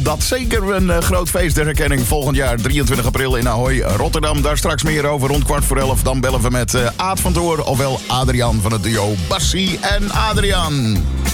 dat zeker een groot feest der herkenning volgend jaar 23 april in Ahoy, Rotterdam. Daar straks meer over rond 11:15. Dan bellen we met Aad van Toor, ofwel Adriaan van het duo Bassie en Adriaan.